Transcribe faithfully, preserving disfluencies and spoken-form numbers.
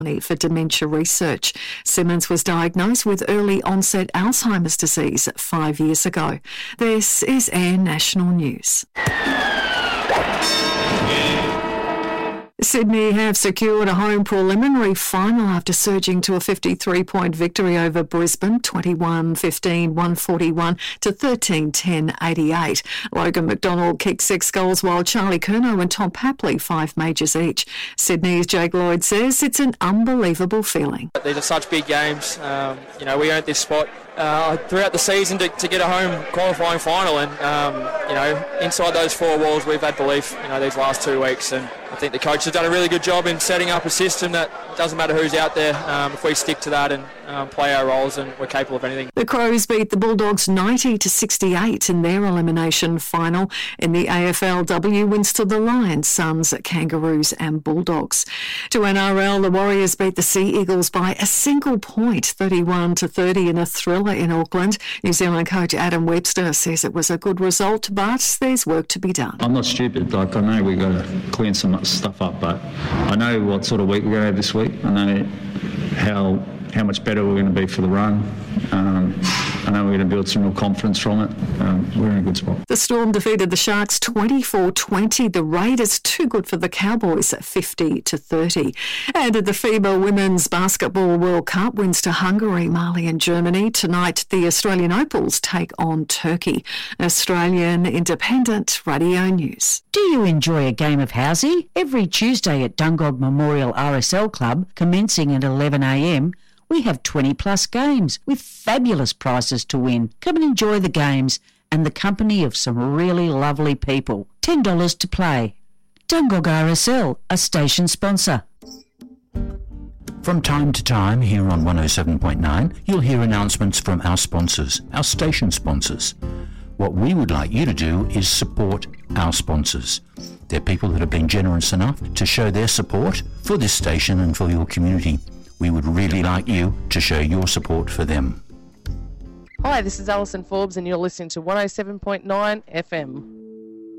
for dementia research. Simmons was diagnosed with early onset Alzheimer's disease five years ago. This is Air National News. Sydney have secured a home preliminary final after surging to a fifty-three point victory over Brisbane, twenty-one fifteen, one forty-one to thirteen ten, eighty-eight. Logan McDonald kicked six goals while Charlie Curnow and Tom Papley five majors each. Sydney's Jake Lloyd says it's an unbelievable feeling. These are such big games. Um, you know, we earned this spot uh, throughout the season to, to get a home qualifying final, and um, you know, inside those four walls we've had belief, you know, these last two weeks, and I think the coach has done a really good job in setting up a system that doesn't matter who's out there. Um, if we stick to that and um, play our roles, and we're capable of anything. The Crows beat the Bulldogs ninety to sixty-eight in their elimination final. In the A F L W, wins to the Lions, Suns, Kangaroos and Bulldogs. To N R L, the Warriors beat the Sea Eagles by a single point, thirty-one to thirty in a thriller in Auckland. New Zealand coach Adam Webster says it was a good result, but there's work to be done. I'm not stupid. Like, I know we've got to clean some stuff up, but I know what sort of week we're going to have this week. I know how how much better we're going to be for the run. Um, I know we're going to build some real confidence from it. Um, we're in a good spot. The Storm defeated the Sharks twenty-four twenty. The Raiders too good for the Cowboys at fifty to thirty. And at the FIBA Women's Basketball World Cup, wins to Hungary, Mali and Germany. Tonight, the Australian Opals take on Turkey. Australian Independent Radio News. Do you enjoy a game of housey? Every Tuesday at Dungog Memorial R S L Club, commencing at eleven a m, we have twenty plus games with fabulous prizes to win. Come and enjoy the games and the company of some really lovely people. ten dollars to play. Dungog R S L, a station sponsor. From time to time here on one oh seven point nine, you'll hear announcements from our sponsors, our station sponsors. What we would like you to do is support our sponsors. They're people that have been generous enough to show their support for this station and for your community. We would really like you to show your support for them. Hi, this is Alison Forbes and you're listening to one oh seven point nine F M.